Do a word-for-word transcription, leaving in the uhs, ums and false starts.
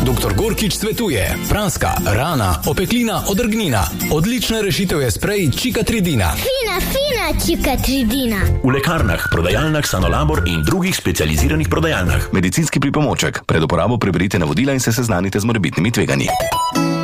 doktor Gorkič svetuje: praska, rana, opeklina, odrgnina. Odlična rešitev je sprej Čikatridina. Fina, fina Čikatridina. V lekarnah, prodajalnah Sanolabor in drugih specializiranih prodajalnah. Medicinski pripomoček. Pred uporabo preberite navodila in se seznanite z morebitnimi tveganji.